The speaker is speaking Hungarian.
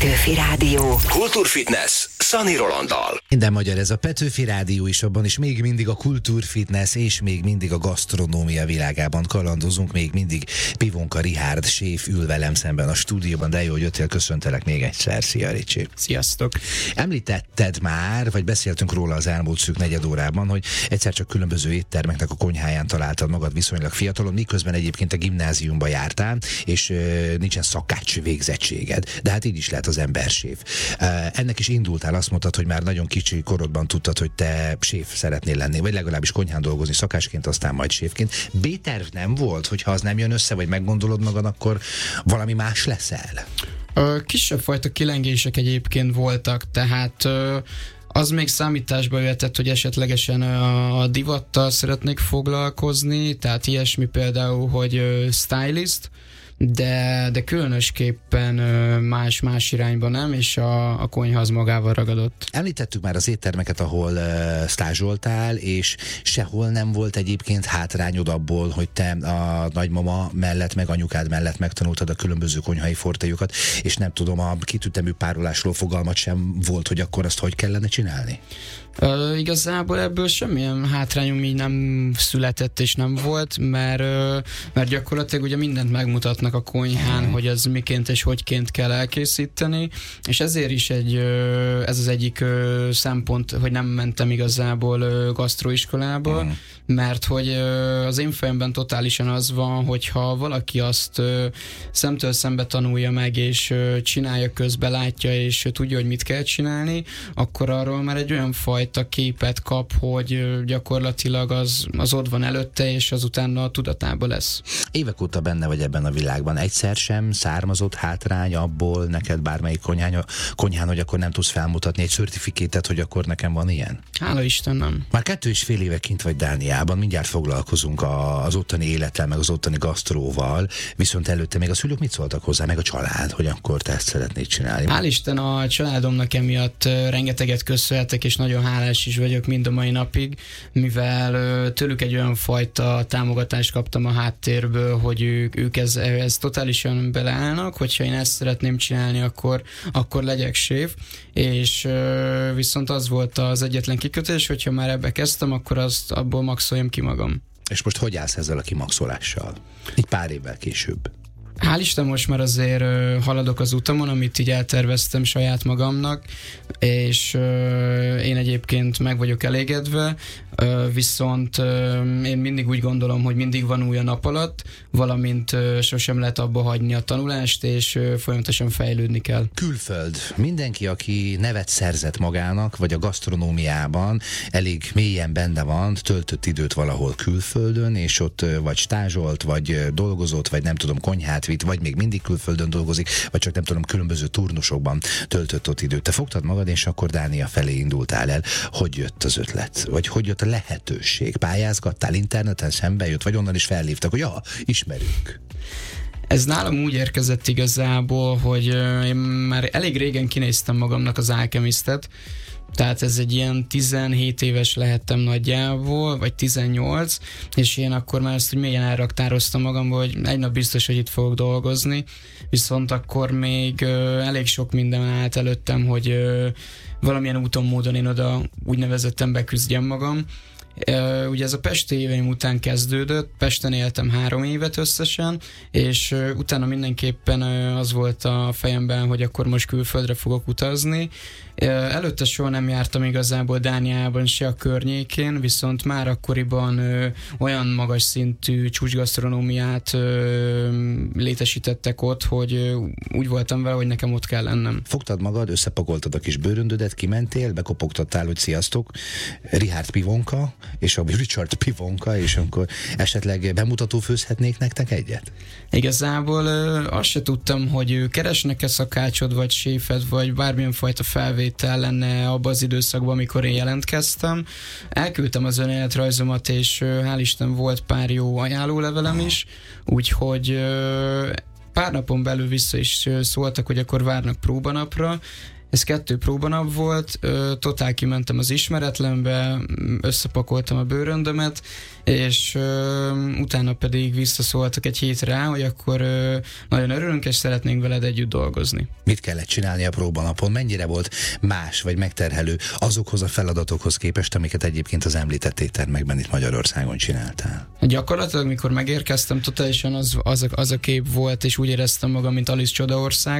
Petőfi Rádió. Kultúrfitness Szani Rolanddal. Minden magyar, ez a Petőfi Rádió is, abban is még mindig a kultúrfitness és még mindig a gasztronómia világában kalandozunk, még mindig Pivonka Richárd séf ül velem szemben a stúdióban, de jó, hogy jöttél, köszöntelek még egyszer. Szia, Ricsi. Sziasztok. Említetted már, vagy beszéltünk róla az elmúlt szűk negyed órában, hogy egyszer csak különböző éttermeknek a konyháján találtad magad viszonylag fiatalon, miközben egyébként a gimnáziumba jártál, és nincsen szakács végzettséged, de hát így is lehet az ember séf. Ennek is indultál, azt mondtad, hogy már nagyon kicsi korodban tudtad, hogy te séf szeretnél lenni, vagy legalábbis konyhán dolgozni szakásként, aztán majd séfként. B-terv nem volt, hogyha az nem jön össze, vagy meggondolod magad, akkor valami más leszel? Kisebb fajta kilengések egyébként voltak, tehát az még számításba jöhetett, hogy esetlegesen a divattal szeretnék foglalkozni, tehát ilyesmi például, hogy stylist, de különösképpen más irányba nem, és a konyha az magával ragadott. Említettük már az éttermeket, ahol stázsoltál, és sehol nem volt egyébként hátrányod abból, hogy te a nagymama mellett, meg anyukád mellett megtanultad a különböző konyhai fortéjukat, és nem tudom, a kitütemű párolásról fogalmat sem volt, hogy akkor azt hogy kellene csinálni? Igazából ebből semmilyen hátrányom így nem született és nem volt, mert gyakorlatilag ugye mindent megmutatnak a konyhán, hogy az miként és hogyként kell elkészíteni, és ezért is ez az egyik szempont, hogy nem mentem igazából gasztroiskolába, mert hogy az én fejemben totálisan az van, hogyha valaki azt szemtől szembe tanulja meg, és csinálja közben, látja, és tudja, hogy mit kell csinálni, akkor arról már egy olyan fajta képet kap, hogy gyakorlatilag az ott van előtte, és azután a tudatában lesz. Évek óta benne vagy ebben a világban. Egyszer sem származott hátrány abból neked bármelyik konyhán, hogy akkor nem tudsz felmutatni egy certifikétet, hogy akkor nekem van ilyen? Hála Isten, nem. Már 2,5 éve kint vagy Dániában, mindjárt foglalkozunk az ottani élettel, meg az ottani gasztróval, viszont előtte még a szülők mit szóltak hozzá, meg a család, hogy akkor te ezt szeretnéd csinálni? Hál' Isten, a családomnak emiatt rengeteget köszönhetek, és nagyon hálás is vagyok mind a mai napig, mivel tőlük egy olyan fajta támogatást kaptam a háttérből, hogy ők ez totálisan beleállnak, hogyha én ezt szeretném csinálni, akkor legyek séf, és viszont az volt az egyetlen kikötés, hogyha már ebbe kezdtem, akkor abból maxoljam ki magam. És most hogy állsz ezzel a kimaxolással? Egy pár évvel később. Hál' Isten, most már azért haladok az utamon, amit így elterveztem saját magamnak, és én egyébként meg vagyok elégedve, viszont én mindig úgy gondolom, hogy mindig van új a nap alatt, valamint sosem lehet abba hagyni a tanulást, és folyamatosan fejlődni kell. Külföld. Mindenki, aki nevet szerzett magának, vagy a gasztronómiában elég mélyen benne van, töltött időt valahol külföldön, és ott vagy stázsolt, vagy dolgozott, vagy nem tudom, konyhát vitt, vagy még mindig külföldön dolgozik, vagy csak nem tudom, különböző turnusokban töltött ott időt. Te fogtad magad, és akkor Dánia felé indultál el. Hogy jött az ötlet? Vagy hogy jött a lehetőség? Pályázgattál, interneten szembe jött, vagy onnan is felhívtak, hogy ismerünk? Ez nálam úgy érkezett igazából, hogy én már elég régen kinéztem magamnak az Alchemistet, tehát ez egy ilyen 17 éves lehettem nagyjából, vagy 18, és én akkor már ezt úgy mélyen elraktároztam magamba, hogy egy nap biztos, hogy itt fogok dolgozni, viszont akkor még elég sok minden állt előttem, hogy valamilyen úton, módon én oda úgynevezetten beküzdjem magam. Ugye ez a pesti éveim után kezdődött, Pesten éltem 3 évet összesen, és utána mindenképpen az volt a fejemben, hogy akkor most külföldre fogok utazni. Előtte soha nem jártam igazából Dániában, se a környékén, viszont már akkoriban olyan magas szintű csúcsgasztronómiát létesítettek ott, hogy úgy voltam vele, hogy nekem ott kell lennem. Fogtad magad, összepakoltad a kis bőröndödet, kimentél, bekopogtattál, hogy sziasztok, Richárd Pivonka, és a Richard Pivonka, és akkor esetleg bemutató főzhetnék nektek egyet? Igazából azt se tudtam, hogy keresnek-e szakácsod, vagy séfet, vagy bármilyen fajta felvétel lenne abban az időszakban, amikor én jelentkeztem. Elküldtem az önéletrajzomat, és hál' Isten volt pár jó ajánlólevelem is, úgyhogy pár napon belül vissza is szóltak, hogy akkor várnak próbanapra. Ez 2 próbanap volt, totál kimentem az ismeretlenbe, összepakoltam a bőröndömet, és utána pedig visszaszóltak egy hétre rá, hogy akkor nagyon örülünk, és szeretnénk veled együtt dolgozni. Mit kellett csinálni a próbanapon? Mennyire volt más vagy megterhelő azokhoz a feladatokhoz képest, amiket egyébként az említett éttermekben itt Magyarországon csináltál? Gyakorlatilag, mikor megérkeztem, totálisan az a kép volt, és úgy éreztem magam, mint Alice Csodaország,